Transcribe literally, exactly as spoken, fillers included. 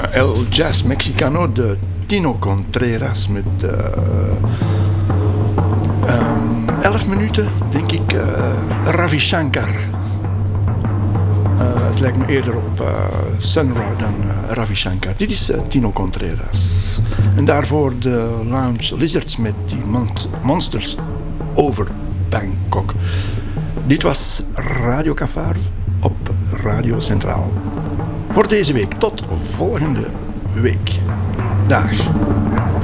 uh, El Jazz Mexicano de Tino Contreras met uh, um, elf minuten, denk ik, uh, Ravi Shankar. Uh, het lijkt me eerder op uh, Sun Ra dan uh, Ravi Shankar. Dit is uh, Tino Contreras. En daarvoor de Lounge Lizards met die mon- monsters over Bangkok. Dit was Radio Cafard op Radio Centraal. Voor deze week. Tot volgende week. Dag.